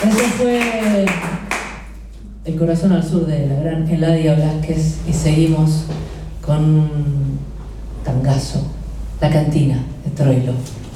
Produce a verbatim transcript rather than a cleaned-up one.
Eso fue El corazón al sur de la gran Eladia Blasquez y seguimos con un tangazo, La cantina de Troilo.